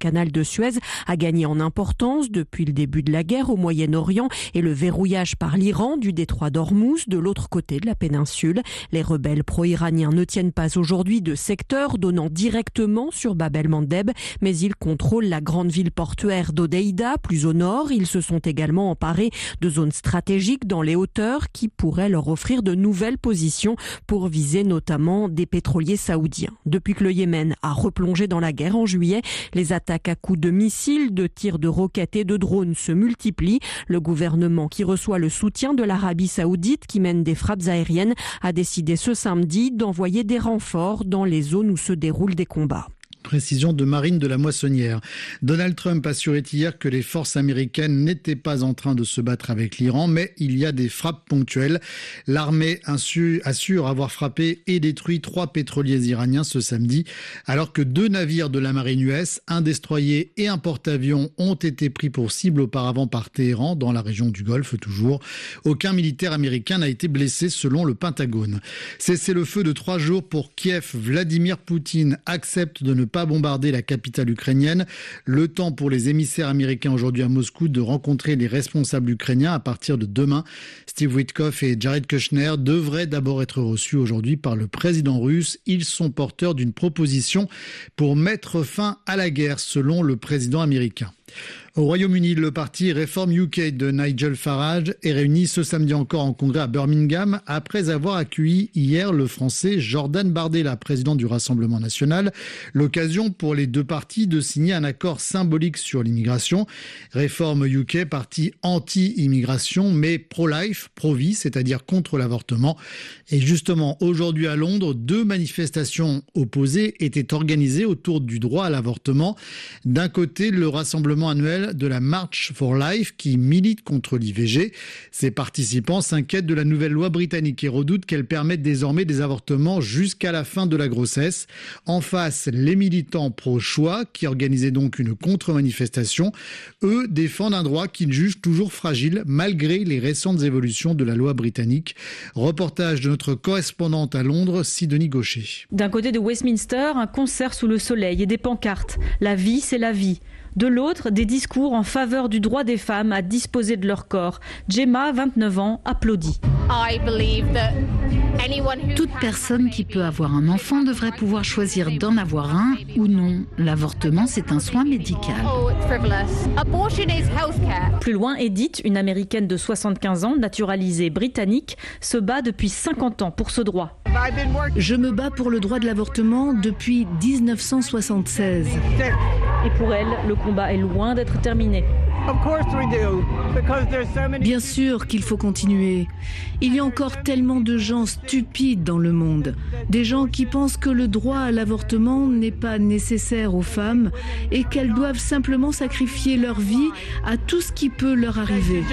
canal de Suez a gagné en importance depuis le début de la guerre au Moyen-Orient et le verrouillage par l'Iran du détroit d'Ormuz de l'autre côté de la péninsule. Les rebelles pro-iraniens ne tiennent pas aujourd'hui de secteur donnant directement sur Bab el-Mandeb, mais ils contrôlent la grande ville portuaire d'Hodeïda, plus au nord. Ils se sont également emparés de zones stratégiques dans les hauteurs qui pourraient leur offrir de nouvelles positions pour viser notamment des pétroliers saoudiens. Depuis que le Yémen a replongé dans la guerre en juillet, les attaques à coups de missiles, de tirs de roquettes et de drones se multiplient. Le gouvernement, qui reçoit le soutien de l'Arabie saoudite qui mène des frappes aériennes, a décidé ce samedi d'envoyer des renforts dans les zones où se déroulent des combats. Précision de Marine de la Moissonnière. Donald Trump assurait hier que les forces américaines n'étaient pas en train de se battre avec l'Iran, mais il y a des frappes ponctuelles. L'armée assure avoir frappé et détruit 3 pétroliers iraniens ce samedi, alors que 2 navires de la marine US, un destroyer et un porte-avions, ont été pris pour cible auparavant par Téhéran, dans la région du Golfe toujours. Aucun militaire américain n'a été blessé selon le Pentagone. Cessez-le-feu de 3 jours pour Kiev. Vladimir Poutine accepte de ne pas bombarder la capitale ukrainienne. Le temps pour les émissaires américains aujourd'hui à Moscou de rencontrer les responsables ukrainiens à partir de demain. Steve Witkoff et Jared Kushner devraient d'abord être reçus aujourd'hui par le président russe. Ils sont porteurs d'une proposition pour mettre fin à la guerre, selon le président américain. Au Royaume-Uni, le parti Reform UK de Nigel Farage est réuni ce samedi encore en congrès à Birmingham après avoir accueilli hier le français Jordan Bardella, président du Rassemblement national. L'occasion pour les deux partis de signer un accord symbolique sur l'immigration. Reform UK, parti anti-immigration mais pro-life, pro-vie, c'est-à-dire contre l'avortement. Et justement, aujourd'hui à Londres, 2 manifestations opposées étaient organisées autour du droit à l'avortement. D'un côté, le rassemblement annuel de la March for Life qui milite contre l'IVG. Ses participants s'inquiètent de la nouvelle loi britannique et redoutent qu'elle permette désormais des avortements jusqu'à la fin de la grossesse. En face, les militants pro-choix qui organisaient donc une contre-manifestation. Eux défendent un droit qu'ils jugent toujours fragile malgré les récentes évolutions de la loi britannique. Reportage de notre correspondante à Londres, Sidonie Gaucher. D'un côté de Westminster, un concert sous le soleil et des pancartes. La vie, c'est la vie. De l'autre, des discours en faveur du droit des femmes à disposer de leur corps. Gemma, 29 ans, applaudit. Toute personne qui peut avoir un enfant devrait pouvoir choisir d'en avoir un ou non. L'avortement, c'est un soin médical. Plus loin, Edith, une américaine de 75 ans, naturalisée britannique, se bat depuis 50 ans pour ce droit. Je me bats pour le droit de l'avortement depuis 1976. Et pour elle, le combat est loin d'être terminé. Bien sûr qu'il faut continuer. Il y a encore tellement de gens stupides dans le monde. Des gens qui pensent que le droit à l'avortement n'est pas nécessaire aux femmes et qu'elles doivent simplement sacrifier leur vie à tout ce qui peut leur arriver.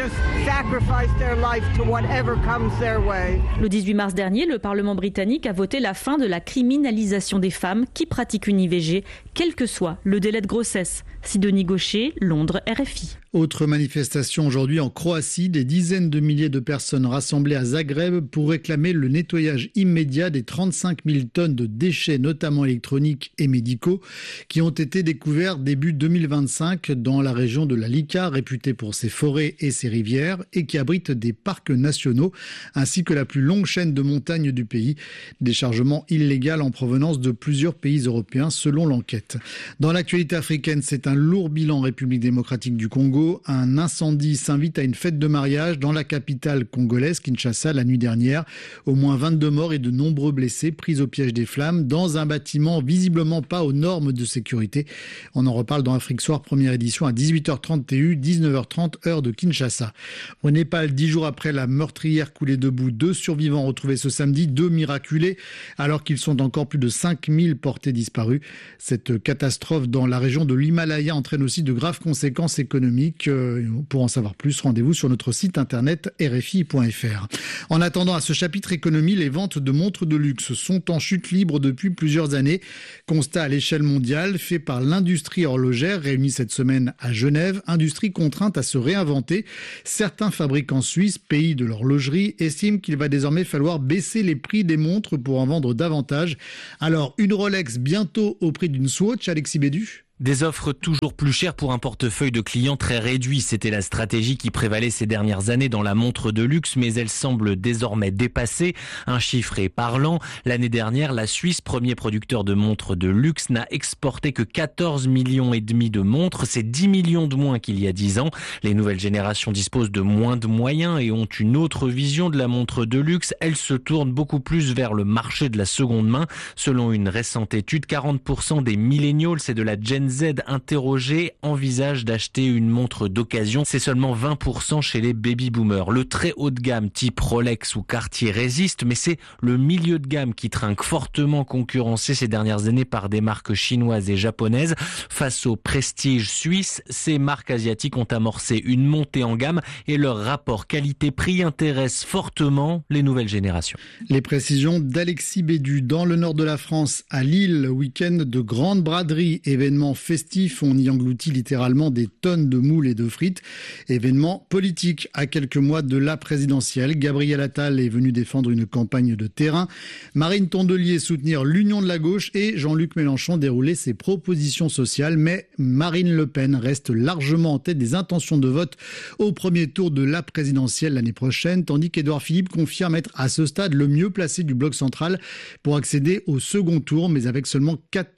Le 18 mars dernier, le Parlement britannique a voté la fin de la criminalisation des femmes qui pratiquent une IVG, quel que soit le délai de grossesse. Sidonie Gaucher, Londres, RFI. Autre manifestation aujourd'hui en Croatie, des dizaines de milliers de personnes rassemblées à Zagreb pour réclamer le nettoyage immédiat des 35 000 tonnes de déchets, notamment électroniques et médicaux, qui ont été découverts début 2025 dans la région de la Lika, réputée pour ses forêts et ses rivières, et qui abrite des parcs nationaux, ainsi que la plus longue chaîne de montagnes du pays. Déchargement illégal en provenance de plusieurs pays européens, selon l'enquête. Dans l'actualité africaine, c'est un lourd bilan en République démocratique du Congo. Un incendie s'invite à une fête de mariage dans la capitale congolaise, Kinshasa, la nuit dernière. Au moins 22 morts et de nombreux blessés pris au piège des flammes dans un bâtiment visiblement pas aux normes de sécurité. On en reparle dans Afrique Soir, première édition à 18h30 TU, 19h30 heure de Kinshasa. Au Népal, 10 jours après la meurtrière coulée debout, 2 survivants retrouvés ce samedi, 2 miraculés, alors qu'ils sont encore plus de 5000 portés disparus. Cette catastrophe dans la région de l'Himalaya entraîne aussi de graves conséquences économiques. Pour en savoir plus, rendez-vous sur notre site internet rfi.fr. En attendant, à ce chapitre économie, les ventes de montres de luxe sont en chute libre depuis plusieurs années. Constat à l'échelle mondiale fait par l'industrie horlogère réunie cette semaine à Genève, industrie contrainte à se réinventer. Certains fabricants suisses, pays de l'horlogerie, estiment qu'il va désormais falloir baisser les prix des montres pour en vendre davantage. Alors, une Rolex bientôt au prix d'une Swatch, Alexis Bédu ? Des offres toujours plus chères pour un portefeuille de clients très réduit. C'était la stratégie qui prévalait ces dernières années dans la montre de luxe, mais elle semble désormais dépassée. Un chiffre est parlant. L'année dernière, la Suisse, premier producteur de montres de luxe, n'a exporté que 14,5 millions de montres. C'est 10 millions de moins qu'il y a 10 ans. Les nouvelles générations disposent de moins de moyens et ont une autre vision de la montre de luxe. Elles se tournent beaucoup plus vers le marché de la seconde main. Selon une récente étude, 40% des millennials et de la Gen Z interrogés envisagent d'acheter une montre d'occasion. C'est seulement 20% chez les baby-boomers. Le très haut de gamme type Rolex ou Cartier résiste, mais c'est le milieu de gamme qui trinque, fortement concurrencé ces dernières années par des marques chinoises et japonaises. Face au prestige suisse, ces marques asiatiques ont amorcé une montée en gamme et leur rapport qualité-prix intéresse fortement les nouvelles générations. Les précisions d'Alexis Bédu. Dans le nord de la France, à Lille, week-end de grande braderie, événement festif, on y engloutit littéralement des tonnes de moules et de frites. Événement politique à quelques mois de la présidentielle. Gabriel Attal est venu défendre une campagne de terrain. Marine Tondelier soutenir l'union de la gauche et Jean-Luc Mélenchon dérouler ses propositions sociales. Mais Marine Le Pen reste largement en tête des intentions de vote au premier tour de la présidentielle l'année prochaine, tandis qu'Édouard Philippe confirme être à ce stade le mieux placé du bloc central pour accéder au second tour, mais avec seulement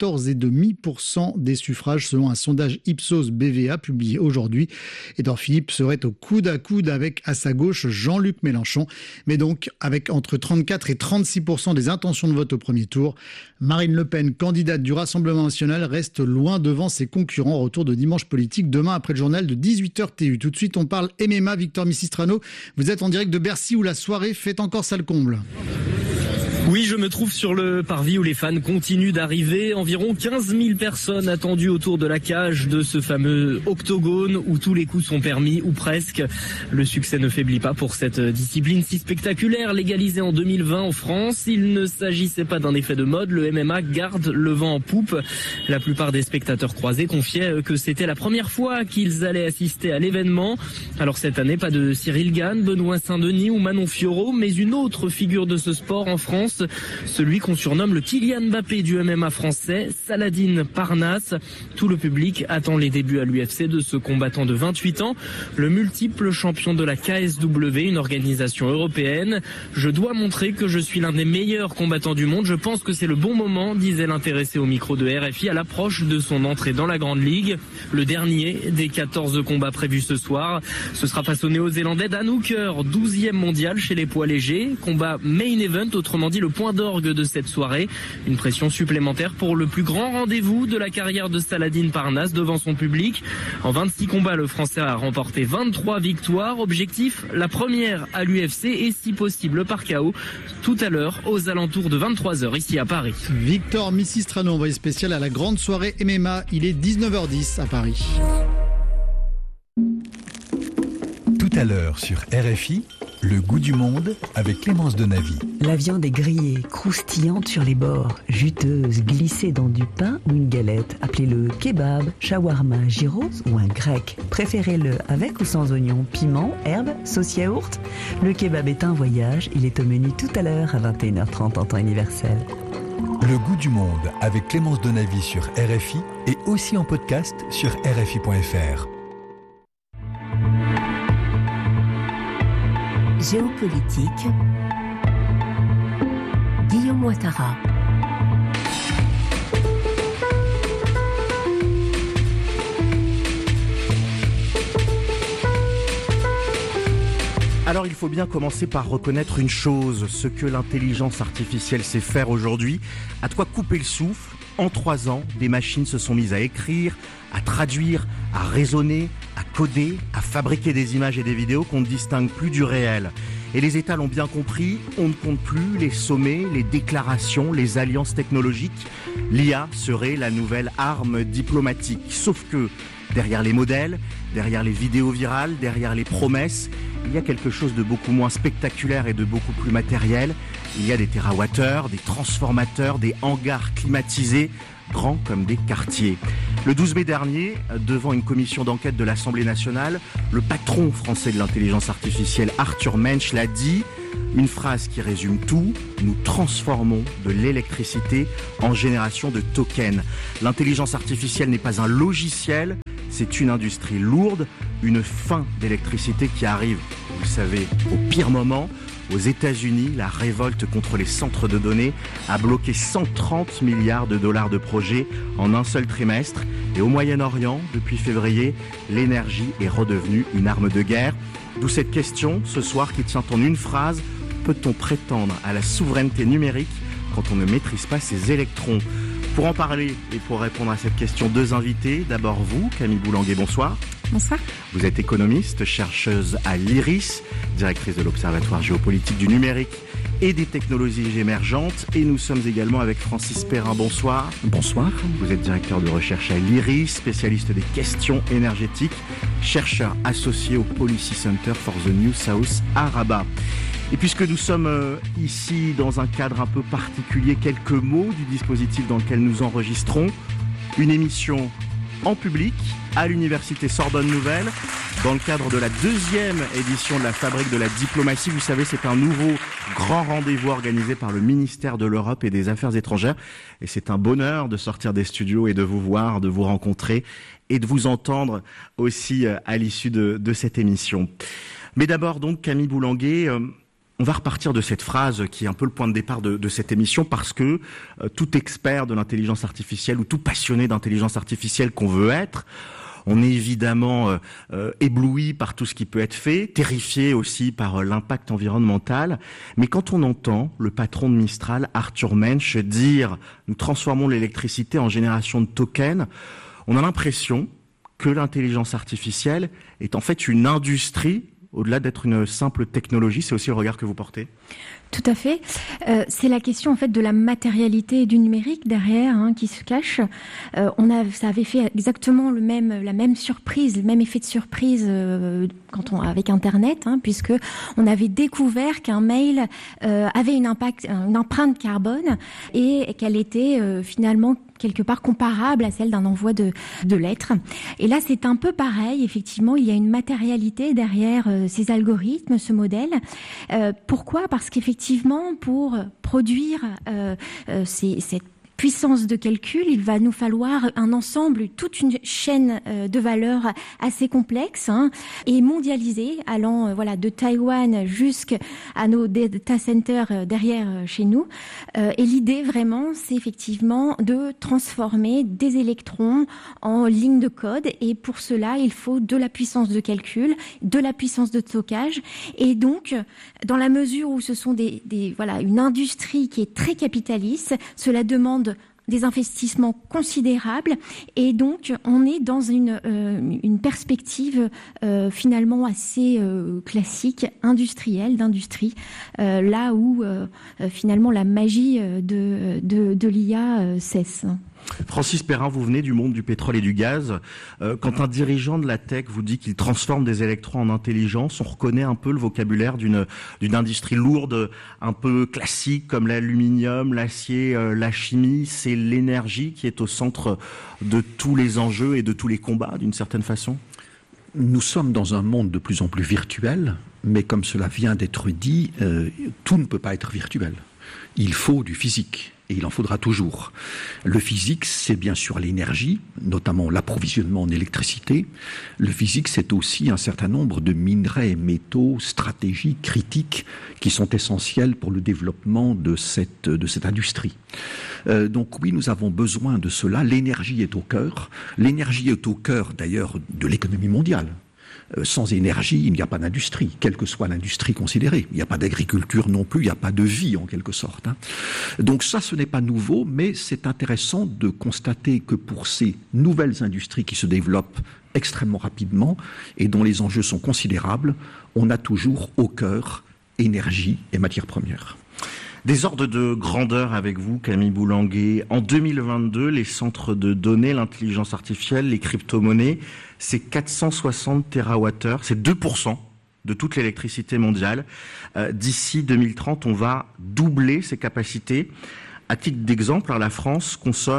14,5% des suffrages selon un sondage Ipsos BVA publié aujourd'hui. Édouard Philippe serait au coude à coude avec à sa gauche Jean-Luc Mélenchon, mais donc avec entre 34 et 36% des intentions de vote au premier tour. Marine Le Pen, candidate du Rassemblement national, reste loin devant ses concurrents. Retour de Dimanche Politique demain après le journal de 18h TU. Tout de suite, on parle MMA. Victor Missistrano, vous êtes en direct de Bercy où la soirée fait encore salle comble. Oui, je me trouve sur le parvis où les fans continuent d'arriver. Environ 15 000 personnes attendues autour de la cage de ce fameux octogone où tous les coups sont permis, ou presque. Le succès ne faiblit pas pour cette discipline si spectaculaire, légalisée en 2020 en France. Il ne s'agissait pas d'un effet de mode, le MMA garde le vent en poupe. La plupart des spectateurs croisés confiaient que c'était la première fois qu'ils allaient assister à l'événement. Alors cette année, pas de Cyril Gane, Benoît Saint-Denis ou Manon Fiorot, mais une autre figure de ce sport en France. Celui qu'on surnomme le Kylian Mbappé du MMA français, Saladin Parnasse. Tout le public attend les débuts à l'UFC de ce combattant de 28 ans, le multiple champion de la KSW, une organisation européenne. Je dois montrer que je suis l'un des meilleurs combattants du monde. Je pense que c'est le bon moment, disait l'intéressé au micro de RFI à l'approche de son entrée dans la Grande Ligue. Le dernier des 14 combats prévus ce soir. Ce sera face au Néo-Zélandais Dan Hooker, 12e mondial chez les poids légers. Combat main event, autrement dit le point d'orgue de cette soirée. Une pression supplémentaire pour le plus grand rendez-vous de la carrière de Saladin Parnasse devant son public. En 26 combats, le Français a remporté 23 victoires. Objectif, la première à l'UFC et si possible par KO tout à l'heure aux alentours de 23h ici à Paris. Victor Missistrano, envoyé spécial à la grande soirée MMA. Il est 19h10 à Paris. Tout à l'heure sur RFI, le goût du monde avec Clémence Donavy. La viande est grillée, croustillante sur les bords, juteuse, glissée dans du pain ou une galette. Appelez-le kebab, shawarma, gyros ou un grec. Préférez-le avec ou sans oignons, piment, herbes, sauce yaourt. Le kebab est un voyage, il est au menu tout à l'heure à 21h30 en temps universel. Le goût du monde avec Clémence Donavy sur RFI et aussi en podcast sur RFI.fr. Géopolitique, Guillaume Ouattara. Alors il faut bien commencer par reconnaître une chose, ce que l'intelligence artificielle sait faire aujourd'hui, à de quoi couper le souffle. En 3 ans, des machines se sont mises à écrire, à traduire, à raisonner, à coder, à fabriquer des images et des vidéos qu'on ne distingue plus du réel. Et les États l'ont bien compris, on ne compte plus les sommets, les déclarations, les alliances technologiques. L'IA serait la nouvelle arme diplomatique. Sauf que derrière les modèles, derrière les vidéos virales, derrière les promesses, il y a quelque chose de beaucoup moins spectaculaire et de beaucoup plus matériel. Il y a des térawattheures, des transformateurs, des hangars climatisés, grands comme des quartiers. Le 12 mai dernier, devant une commission d'enquête de l'Assemblée nationale, le patron français de l'intelligence artificielle, Arthur Mensch, l'a dit. Une phrase qui résume tout: nous transformons de l'électricité en génération de tokens. L'intelligence artificielle n'est pas un logiciel, c'est une industrie lourde, une fin d'électricité qui arrive, vous le savez, au pire moment. Aux États-Unis, la révolte contre les centres de données a bloqué 130 milliards de dollars de projets en un seul trimestre. Et au Moyen-Orient, depuis février, l'énergie est redevenue une arme de guerre. D'où cette question, ce soir, qui tient en une phrase: peut-on prétendre à la souveraineté numérique quand on ne maîtrise pas ses électrons? Pour en parler et pour répondre à cette question, deux invités. D'abord vous, Camille Boulanguet, bonsoir. Bonsoir. Vous êtes économiste, chercheuse à l'IRIS, directrice de l'Observatoire géopolitique du numérique et des technologies émergentes. Et nous sommes également avec Francis Perrin, bonsoir. Bonsoir. Vous êtes directeur de recherche à l'IRIS, spécialiste des questions énergétiques, chercheur associé au Policy Center for the New South à Rabat. Et puisque nous sommes ici dans un cadre un peu particulier, quelques mots du dispositif dans lequel nous enregistrons. Une émission en public à l'université Sorbonne Nouvelle dans le cadre de la 2e édition de la Fabrique de la diplomatie. Vous savez, c'est un nouveau grand rendez-vous organisé par le ministère de l'Europe et des Affaires étrangères. Et c'est un bonheur de sortir des studios et de vous voir, de vous rencontrer et de vous entendre aussi à l'issue de cette émission. Mais d'abord donc, Camille Boulanguet, on va repartir de cette phrase qui est un peu le point de départ de cette émission, parce que tout expert de l'intelligence artificielle ou tout passionné d'intelligence artificielle qu'on veut être, on est évidemment ébloui par tout ce qui peut être fait, terrifié aussi par l'impact environnemental. Mais quand on entend le patron de Mistral, Arthur Mensch, dire « nous transformons l'électricité en génération de tokens », on a l'impression que l'intelligence artificielle est en fait une industrie. Au-delà d'être une simple technologie, c'est aussi le regard que vous portez? Tout à fait. C'est la question en fait de la matérialité du numérique derrière qui se cache. Ça avait fait exactement la même surprise, le même effet de surprise avec Internet, puisque on avait découvert qu'un mail avait une empreinte carbone et qu'elle était finalement quelque part comparable à celle d'un envoi de lettres. Et là, c'est un peu pareil. Effectivement, il y a une matérialité derrière ces algorithmes, ce modèle. Pourquoi ? Parce qu'effectivement, pour produire cette puissance de calcul, il va nous falloir un ensemble, toute une chaîne de valeurs assez complexe et mondialisée, allant de Taïwan jusqu'à nos data centers derrière chez nous. Et l'idée vraiment, c'est effectivement de transformer des électrons en lignes de code. Et pour cela, il faut de la puissance de calcul, de la puissance de stockage. Et donc, dans la mesure où ce sont une industrie qui est très capitaliste, cela demande des investissements considérables, et donc on est dans une perspective finalement assez classique, industrielle, d'industrie, là où finalement la magie de l'IA cesse. Francis Perrin, vous venez du monde du pétrole et du gaz. Quand un dirigeant de la tech vous dit qu'il transforme des électrons en intelligence, on reconnaît un peu le vocabulaire d'une industrie lourde, un peu classique, comme l'aluminium, l'acier, la chimie. C'est l'énergie qui est au centre de tous les enjeux et de tous les combats, d'une certaine façon. Nous sommes dans un monde de plus en plus virtuel, mais comme cela vient d'être dit, tout ne peut pas être virtuel. Il faut du physique. Et il en faudra toujours. Le physique, c'est bien sûr l'énergie, notamment l'approvisionnement en électricité. Le physique, c'est aussi un certain nombre de minerais et métaux stratégiques, critiques, qui sont essentiels pour le développement de cette industrie. Donc oui, nous avons besoin de cela. L'énergie est au cœur. L'énergie est au cœur, d'ailleurs, de l'économie mondiale. Sans énergie, il n'y a pas d'industrie, quelle que soit l'industrie considérée. Il n'y a pas d'agriculture non plus, il n'y a pas de vie en quelque sorte. Donc ça, ce n'est pas nouveau, mais c'est intéressant de constater que pour ces nouvelles industries qui se développent extrêmement rapidement et dont les enjeux sont considérables, on a toujours au cœur énergie et matières premières. Des ordres de grandeur avec vous, Camille Boulanguet. En 2022, les centres de données, l'intelligence artificielle, les crypto-monnaies, c'est 460 TWh, c'est 2% de toute l'électricité mondiale. D'ici 2030, on va doubler ces capacités. À titre d'exemple, la France consomme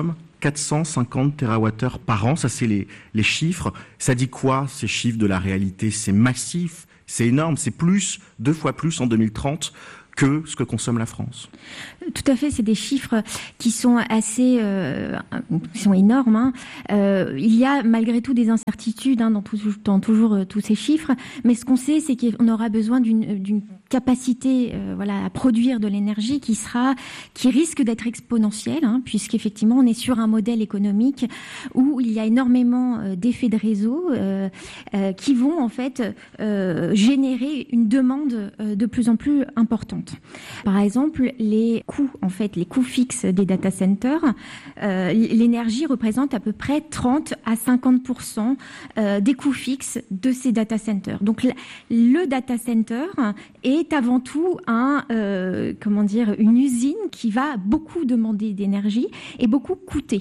450 TWh par an, ça c'est les chiffres. Ça dit quoi, ces chiffres de la réalité? C'est massif, c'est énorme, c'est deux fois plus en 2030 que ce que consomme la France. Tout à fait, c'est des chiffres qui sont assez, qui sont énormes. Hein. Il y a malgré tout des incertitudes dans toujours tous ces chiffres, mais ce qu'on sait, c'est qu'on aura besoin d'une capacité, à produire de l'énergie qui risque d'être exponentielle, hein, puisqu'effectivement on est sur un modèle économique où il y a énormément d'effets de réseau qui vont en fait générer une demande de plus en plus importante. Par exemple, les coûts fixes des data centers, l'énergie représente à peu près 30 à 50% des coûts fixes de ces data centers. Donc le data center est avant tout une usine qui va beaucoup demander d'énergie et beaucoup coûter.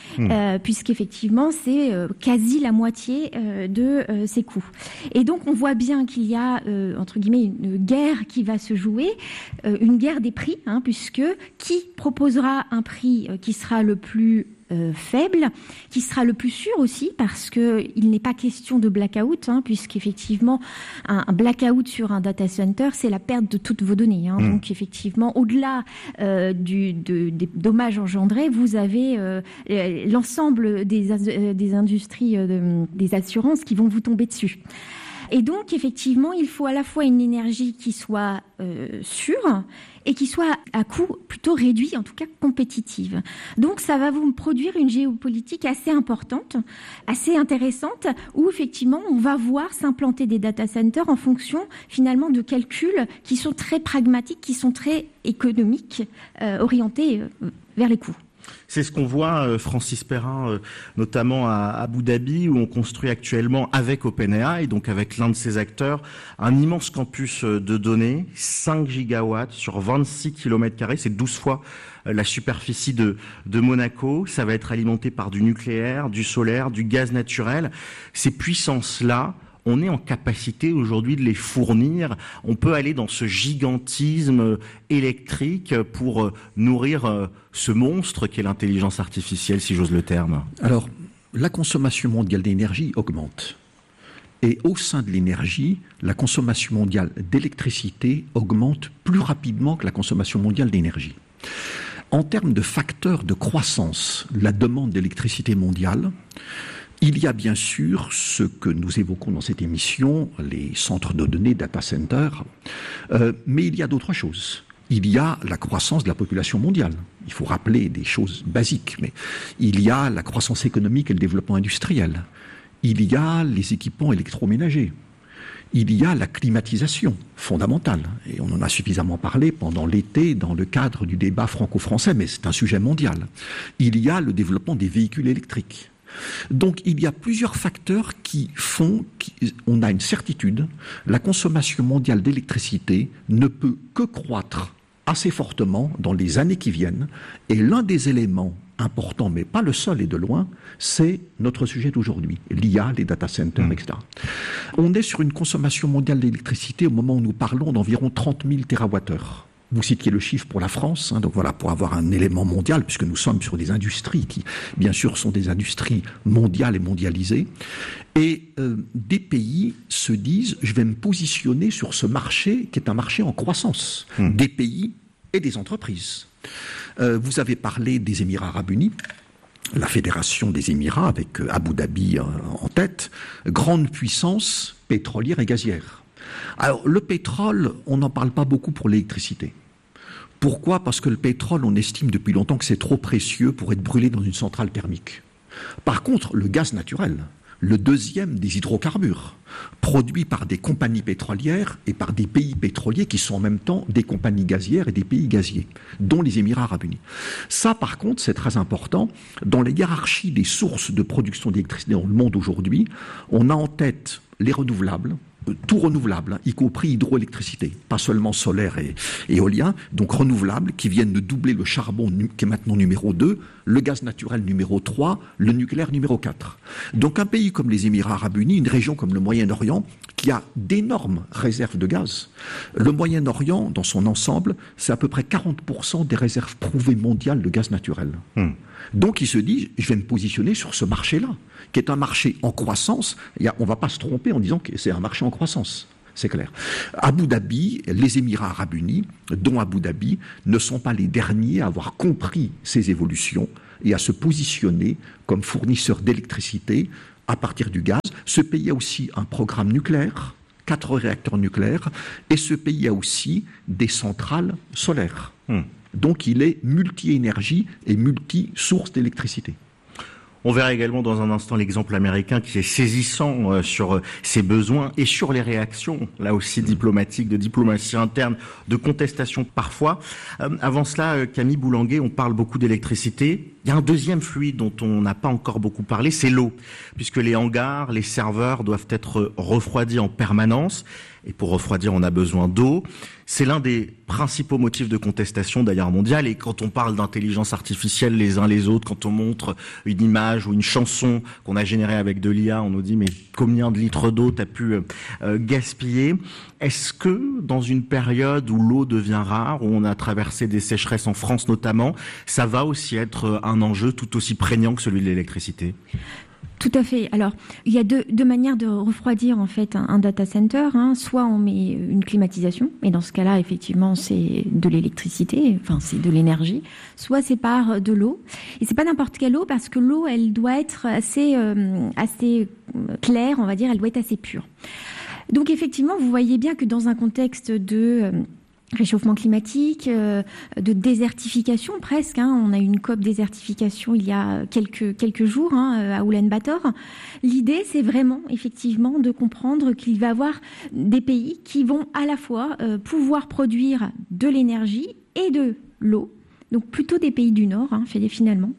Puisqu'effectivement c'est quasi la moitié de ses coûts. Et donc on voit bien qu'il y a entre guillemets une guerre qui va se jouer, une guerre des prix, hein, puisque qui proposera un prix qui sera le plus faible, qui sera le plus sûr aussi, parce que il n'est pas question de blackout, hein, puisqu'effectivement un blackout sur un data center, c'est la perte de toutes vos données. Hein. Donc effectivement, au-delà des dommages engendrés, vous avez l'ensemble des industries des assurances qui vont vous tomber dessus. Et donc, effectivement, il faut à la fois une énergie qui soit sûre et qui soit à coût plutôt réduit, en tout cas compétitive. Donc, ça va vous produire une géopolitique assez importante, assez intéressante, où effectivement, on va voir s'implanter des data centers en fonction, finalement, de calculs qui sont très pragmatiques, qui sont très économiques, orientés vers les coûts. C'est ce qu'on voit, Francis Perrin, notamment à Abu Dhabi, où on construit actuellement avec OpenAI, donc avec l'un de ses acteurs, un immense campus de données, 5 gigawatts sur 26 km², c'est 12 fois la superficie de Monaco. Ça va être alimenté par du nucléaire, du solaire, du gaz naturel. Ces puissances-là, on est en capacité aujourd'hui de les fournir. On peut aller dans ce gigantisme électrique pour nourrir ce monstre qu'est l'intelligence artificielle, si j'ose le terme. Alors, la consommation mondiale d'énergie augmente. Et au sein de l'énergie, la consommation mondiale d'électricité augmente plus rapidement que la consommation mondiale d'énergie. En termes de facteurs de croissance, la demande d'électricité mondiale, il y a bien sûr ce que nous évoquons dans cette émission, les centres de données, data centers, mais il y a d'autres choses. Il y a la croissance de la population mondiale. Il faut rappeler des choses basiques, mais il y a la croissance économique et le développement industriel. Il y a les équipements électroménagers. Il y a la climatisation fondamentale. Et on en a suffisamment parlé pendant l'été dans le cadre du débat franco-français, mais c'est un sujet mondial. Il y a le développement des véhicules électriques. Donc il y a plusieurs facteurs qui font qu'on a une certitude, la consommation mondiale d'électricité ne peut que croître assez fortement dans les années qui viennent, et l'un des éléments importants, mais pas le seul et de loin, c'est notre sujet d'aujourd'hui, l'IA, les data centers, etc. On est sur une consommation mondiale d'électricité au moment où nous parlons d'environ 30 000 TWh. Vous citiez le chiffre pour la France, hein, donc voilà, pour avoir un élément mondial, puisque nous sommes sur des industries qui, bien sûr, sont des industries mondiales et mondialisées. Et des pays se disent, je vais me positionner sur ce marché qui est un marché en croissance, des pays et des entreprises. Vous avez parlé des Émirats arabes unis. La Fédération des Émirats, avec Abu Dhabi en tête, grande puissance pétrolière et gazière. Alors, le pétrole, on n'en parle pas beaucoup pour l'électricité. Pourquoi ? Parce que le pétrole, on estime depuis longtemps que c'est trop précieux pour être brûlé dans une centrale thermique. Par contre, le gaz naturel, le deuxième des hydrocarbures, produit par des compagnies pétrolières et par des pays pétroliers qui sont en même temps des compagnies gazières et des pays gaziers, dont les Émirats arabes unis. Ça, par contre, c'est très important. Dans la hiérarchie des sources de production d'électricité dans le monde aujourd'hui, on a en tête les renouvelables, tout renouvelable, y compris hydroélectricité, pas seulement solaire et éolien, donc renouvelables qui viennent de doubler le charbon qui est maintenant numéro 2, le gaz naturel numéro 3, le nucléaire numéro 4. Donc un pays comme les Émirats arabes unis, une région comme le Moyen-Orient, qui a d'énormes réserves de gaz. Le Moyen-Orient, dans son ensemble, c'est à peu près 40% des réserves prouvées mondiales de gaz naturel. Donc il se dit, je vais me positionner sur ce marché-là, qui est un marché en croissance. On ne va pas se tromper en disant que c'est un marché en croissance. C'est clair. Abu Dhabi, les Émirats arabes unis, dont Abu Dhabi, ne sont pas les derniers à avoir compris ces évolutions et à se positionner comme fournisseur d'électricité à partir du gaz. Ce pays a aussi un programme nucléaire, 4 réacteurs nucléaires, et ce pays a aussi des centrales solaires. Donc il est multi-énergie et multi-source d'électricité. On verra également dans un instant l'exemple américain qui est saisissant sur ses besoins et sur les réactions, là aussi diplomatiques, de diplomatie interne, de contestation parfois. Avant cela, Camille Boulanguet, on parle beaucoup d'électricité. Il y a un deuxième fluide dont on n'a pas encore beaucoup parlé, c'est l'eau, puisque les hangars, les serveurs doivent être refroidis en permanence. Et pour refroidir, on a besoin d'eau. C'est l'un des principaux motifs de contestation d'ailleurs mondiale. Et quand on parle d'intelligence artificielle les uns les autres, quand on montre une image ou une chanson qu'on a générée avec de l'IA, on nous dit mais combien de litres d'eau t'as pu gaspiller? Est-ce que dans une période où l'eau devient rare, où on a traversé des sécheresses en France notamment, ça va aussi être un enjeu tout aussi prégnant que celui de l'électricité? Tout à fait. Alors, il y a deux manières de refroidir en fait un data center. Soit on met une climatisation, et dans ce cas-là, effectivement, c'est de l'électricité, enfin c'est de l'énergie. Soit c'est par de l'eau, et c'est pas n'importe quelle eau parce que l'eau, elle doit être assez claire, on va dire, elle doit être assez pure. Donc effectivement, vous voyez bien que dans un contexte de réchauffement climatique, de désertification presque. On a eu une COP désertification il y a quelques jours à Oulan-Bator. L'idée, c'est vraiment effectivement de comprendre qu'il va y avoir des pays qui vont à la fois pouvoir produire de l'énergie et de l'eau. Donc plutôt des pays du Nord, finalement.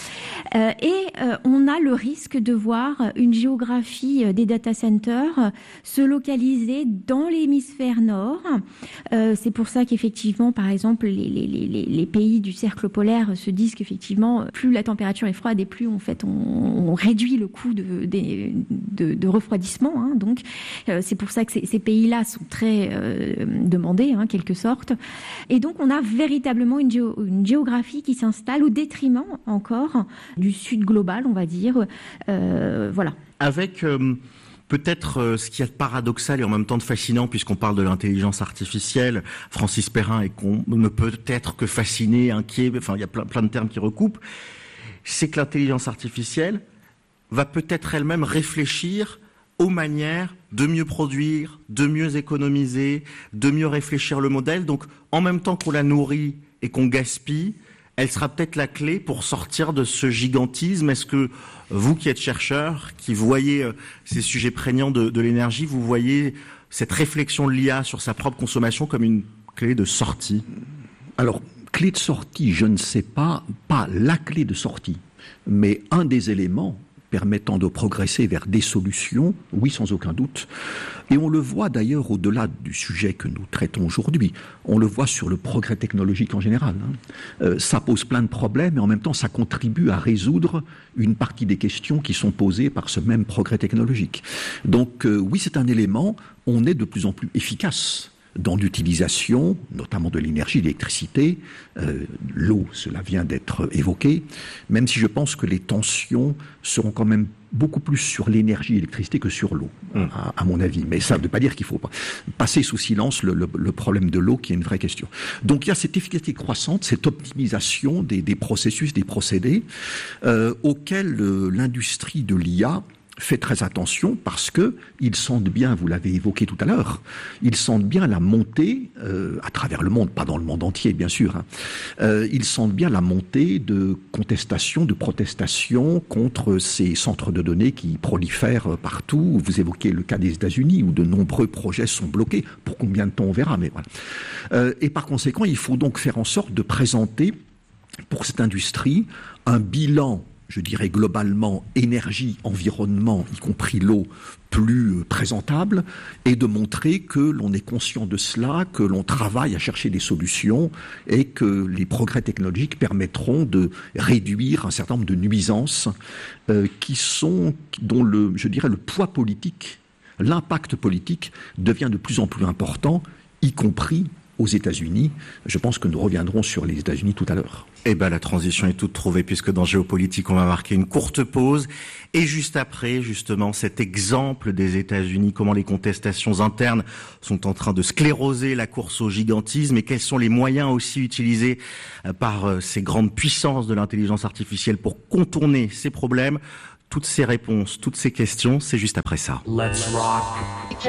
On a le risque de voir une géographie des data centers se localiser dans l'hémisphère nord. C'est pour ça qu'effectivement, par exemple, les pays du cercle polaire se disent qu'effectivement, plus la température est froide et plus on réduit le coût de refroidissement. Donc c'est pour ça que ces pays-là sont très demandés, en quelque sorte. Et donc on a véritablement une géographie qui s'installe au détriment encore du sud global, on va dire. Voilà. Avec peut-être ce qui est paradoxal et en même temps de fascinant, puisqu'on parle de l'intelligence artificielle, Francis Perrin, et qu'on ne peut être que fasciné, inquiet, enfin il y a plein de termes qui recoupent, c'est que l'intelligence artificielle va peut-être elle-même réfléchir aux manières de mieux produire, de mieux économiser, de mieux réfléchir le modèle. Donc en même temps qu'on la nourrit et qu'on gaspille, elle sera peut-être la clé pour sortir de ce gigantisme. Est-ce que vous qui êtes chercheur, qui voyez ces sujets prégnants de l'énergie, vous voyez cette réflexion de l'IA sur sa propre consommation comme une clé de sortie? Alors, clé de sortie, je ne sais pas la clé de sortie, mais un des éléments permettant de progresser vers des solutions, oui, sans aucun doute. Et on le voit d'ailleurs au-delà du sujet que nous traitons aujourd'hui. On le voit sur le progrès technologique en général. Ça pose plein de problèmes et en même temps, ça contribue à résoudre une partie des questions qui sont posées par ce même progrès technologique. Donc oui, c'est un élément. On est de plus en plus efficace dans l'utilisation, notamment de l'énergie, de l'électricité. L'eau, cela vient d'être évoqué, même si je pense que les tensions seront quand même beaucoup plus sur l'énergie et l'électricité que sur l'eau, à mon avis. Mais ça ne veut pas dire qu'il faut passer sous silence le problème de l'eau, qui est une vraie question. Donc il y a cette efficacité croissante, cette optimisation des processus, des procédés, auxquels l'industrie de l'IA fait très attention parce que ils sentent bien, vous l'avez évoqué tout à l'heure, ils sentent bien la montée à travers le monde, pas dans le monde entier bien sûr, ils sentent bien la montée de contestations, de protestations contre ces centres de données qui prolifèrent partout. Vous évoquez le cas des États-Unis où de nombreux projets sont bloqués. Pour combien de temps on verra, mais voilà. Et par conséquent, il faut donc faire en sorte de présenter pour cette industrie un bilan, je dirais globalement, énergie, environnement, y compris l'eau, plus présentable, et de montrer que l'on est conscient de cela, que l'on travaille à chercher des solutions et que les progrès technologiques permettront de réduire un certain nombre de nuisances dont le poids politique l'impact politique devient de plus en plus important, y compris aux États-Unis. Je pense que nous reviendrons sur les États-Unis tout à l'heure. Eh ben, la transition est toute trouvée puisque dans Géopolitique, on va marquer une courte pause. Et juste après, justement, cet exemple des États-Unis, comment les contestations internes sont en train de scléroser la course au gigantisme et quels sont les moyens aussi utilisés par ces grandes puissances de l'intelligence artificielle pour contourner ces problèmes. Toutes ces réponses, toutes ces questions, c'est juste après ça. Let's rock.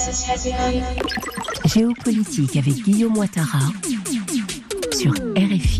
Géopolitique avec Guillaume Ouattara sur RFI.